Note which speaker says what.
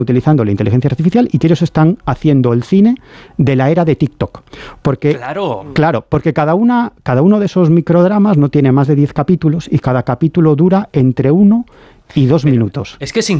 Speaker 1: utilizando la inteligencia artificial y ellos están haciendo el cine de la era de TikTok. Porque, claro, porque cada uno de esos microdramas no tiene más de 10 capítulos y cada capítulo dura entre 1 y 2 minutos.
Speaker 2: Es que es